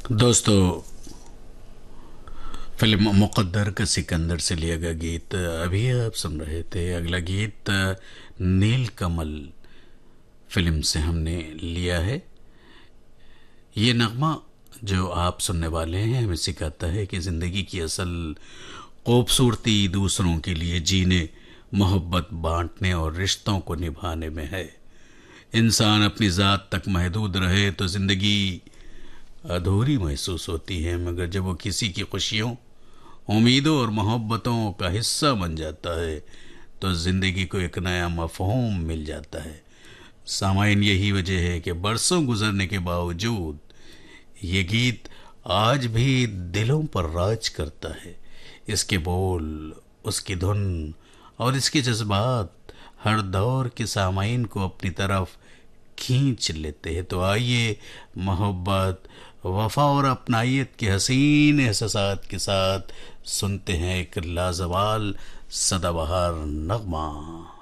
दोस्तों, फिल्म मुकद्दर का सिकंदर से लिया गया गीत अभी आप सुन रहे थे। अगला गीत नील कमल फिल्म से हमने लिया है। ये नगमा जो आप सुनने वाले हैं हमें सिखाता है कि ज़िंदगी की असल खूबसूरती दूसरों के लिए जीने, मोहब्बत बांटने और रिश्तों को निभाने में है। इंसान अपनी ज़ात तक महदूद रहे तो ज़िंदगी अधूरी महसूस होती है, मगर जब वो किसी की खुशियों, उम्मीदों और मोहब्बतों का हिस्सा बन जाता है तो ज़िंदगी को एक नया मफ़हूम मिल जाता है। सामाइन, यही वजह है कि बरसों गुजरने के बावजूद ये गीत आज भी दिलों पर राज करता है। इसके बोल, उसकी धुन और इसके जज्बात हर दौर के सामाइन को अपनी तरफ खींच लेते हैं। तो आइए मोहब्बत, वफा और अपनाइयत के हसीन एहसासात के साथ सुनते हैं एक लाजवाल सदाबहार नगमा।